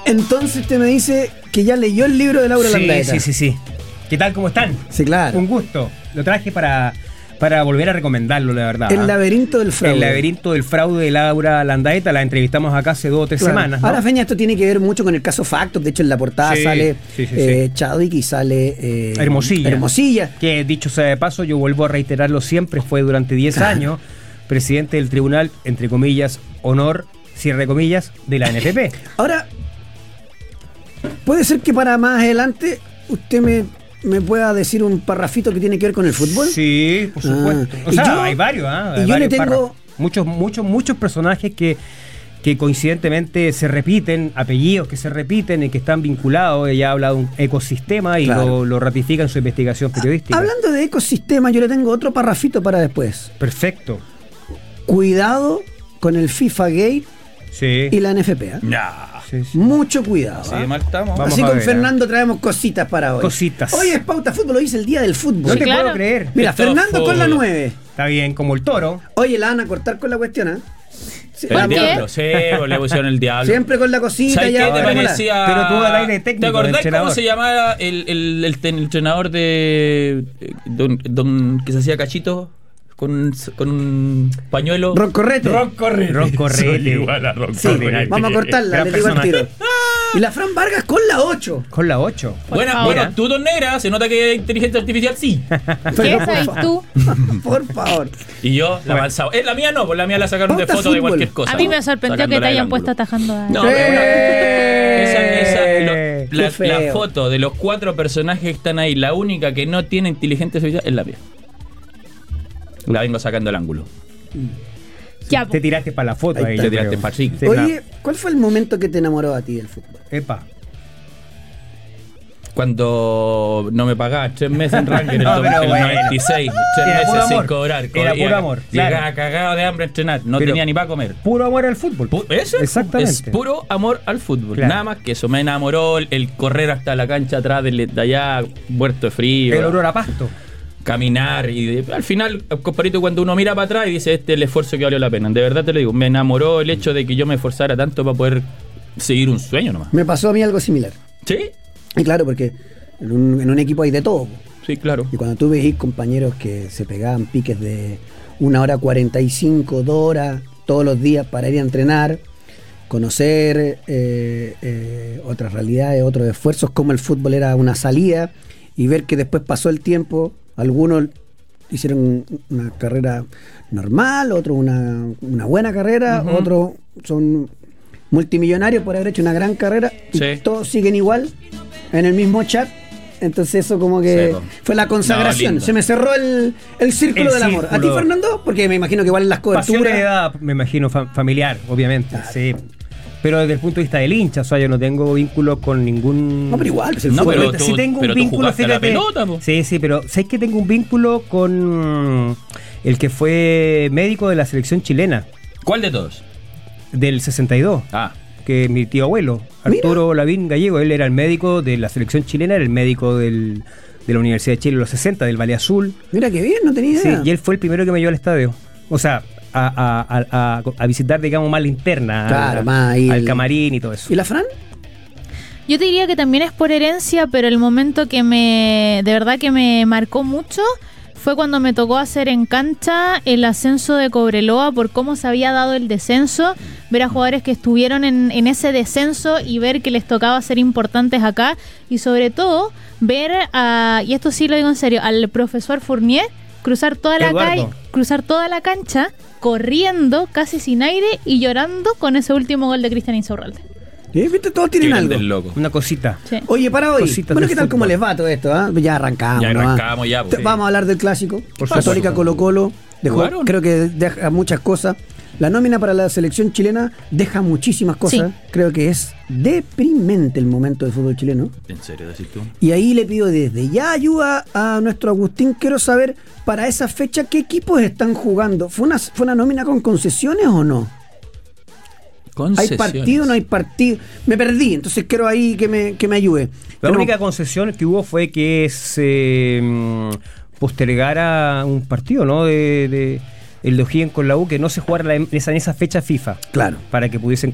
Entonces usted me dice que ya leyó el libro de Laura Landaeta. Sí. ¿Qué tal? ¿Cómo están? Sí, claro. Un gusto. Lo traje para volver a recomendarlo, la verdad. El laberinto del fraude. El laberinto del fraude de Laura Landaeta. La entrevistamos acá hace 2 o 3 semanas, ¿no? Ahora, Feña, esto tiene que ver mucho con el caso Factos. De hecho, en la portada sale Chadwick y sale Hermosilla. Que, dicho sea de paso, yo vuelvo a reiterarlo siempre, fue durante 10 años presidente del tribunal, entre comillas, honor, cierre comillas, de la NFP. Ahora, puede ser que para más adelante usted me pueda decir un parrafito que tiene que ver con el fútbol. Sí, por supuesto. O sea, hay varios, y yo le tengo muchos personajes que coincidentemente se repiten, apellidos que se repiten y que están vinculados. Ella ha hablado de un ecosistema y lo ratifica en su investigación periodística. Hablando de ecosistema, yo le tengo otro parrafito para después. Perfecto. Cuidado con el FIFA Gate y la NFP. Mucho cuidado. Sí, mal estamos. Así con Fernando traemos cositas para hoy. Cositas. Hoy es Pauta Fútbol, hoy es el día del fútbol. No te puedo creer. Mira, Fernando con la 9. Está bien, como el toro. Oye, la van a cortar con la cuestión, ¿eh? El diablo, le pusieron el diablo. Siempre con la cosita. ¿Sabes qué te parecía? Pero tú al aire técnico. ¿Te acordás cómo se llamaba el entrenador de don que se hacía cachito? Con un pañuelo. Roncorrete. Igual a Roncorrete. Vamos a cortarla, le digo al tiro. Y la Fran Vargas con la 8. Con la 8. Bueno, tú, don Negra, se nota que inteligencia artificial sí. ¿Qué sabes tú? Por favor. Y yo, la avanzado. La mía no, pues la mía la sacaron de foto de cualquier cosa. A mí me sorprendió que te hayan puesto atajando a... No, la foto de los 4 personajes que están ahí, la única que no tiene inteligencia artificial es la mía. La vengo sacando el ángulo. Ya, te tiraste para la foto ahí. Te tiraste para sí. Oye, ¿cuál fue el momento que te enamoró a ti del fútbol? Cuando no me pagaban 3 meses en Ranger, el 96, 3 meses sin cobrar. Era puro amor. Llegaba cagado de hambre a entrenar, no tenía ni para comer. Puro amor al fútbol. ¿Eso? Exactamente. Es puro amor al fútbol. Claro. Nada más que eso. Me enamoró el correr hasta la cancha atrás de allá, muerto de frío. El olor a pasto. Caminar y al final, compadrito, cuando uno mira para atrás y dice, este es el esfuerzo que valió la pena. De verdad te lo digo, me enamoró el hecho de que yo me esforzara tanto para poder seguir un sueño nomás. Me pasó a mí algo similar. ¿Sí? Y claro, porque en un equipo hay de todo. Sí, claro. Y cuando tú veis compañeros que se pegaban piques de 1 hora 45, 2 horas todos los días para ir a entrenar, conocer otras realidades, otros esfuerzos, como el fútbol era una salida, y ver que después pasó el tiempo. Algunos hicieron una carrera normal, otros una buena carrera, otros son multimillonarios por haber hecho una gran carrera, y todos siguen igual en el mismo chat. Entonces eso como que fue la consagración. Se me cerró el círculo del amor. ¿A ti, Fernando? Porque me imagino que igual en las coberturas... Pasión de edad, me imagino, familiar, obviamente. Claro. Sí. Pero desde el punto de vista del hincha, o sea, yo no tengo vínculo con ningún... No, pero igual, pues sí tengo un vínculo, fíjate. La pelota, po. Sí, pero ¿sabes que tengo un vínculo con el que fue médico de la selección chilena? ¿Cuál de todos? Del 62. Que mi tío abuelo, Arturo Lavín Gallego, él era el médico de la selección chilena, era el médico de la Universidad de Chile en los 60, del Valle Azul. Mira qué bien, no tenía idea. Sí, y él fue el primero que me llevó al estadio. O sea, a visitar, digamos, más la interna, claro, al camarín y todo eso. ¿Y la Fran? Yo te diría que también es por herencia, pero el momento que de verdad que me marcó mucho fue cuando me tocó hacer en cancha el ascenso de Cobreloa, por cómo se había dado el descenso, ver a jugadores que estuvieron en ese descenso y ver que les tocaba ser importantes acá, y sobre todo ver y esto sí lo digo en serio, al profesor Fournier cruzar toda la cancha corriendo casi sin aire y llorando con ese último gol de Cristian Insaurralde. ¿Viste? Todos tienen algo. Loco. Una cosita. Sí. Oye, para hoy. Cositas Bueno, ¿qué tal? fútbol. ¿Cómo les va todo esto? Ya arrancamos. Pues. Vamos a hablar del clásico. Por Católica Colo-Colo. Creo que deja muchas cosas. La nómina para la selección chilena deja muchísimas cosas. Sí. Creo que es deprimente el momento del fútbol chileno. ¿En serio decís tú? Y ahí le pido desde ya ayuda a nuestro Agustín. Quiero saber, para esa fecha, ¿qué equipos están jugando? ¿Fue una nómina con concesiones o no? ¿Hay partido o no hay partido? Me perdí, entonces quiero ahí que me ayude. La única concesión que hubo fue que se postergara un partido, ¿no? El de O'Higgins con la U, que no se jugara en esa fecha FIFA. Claro. Para que pudiesen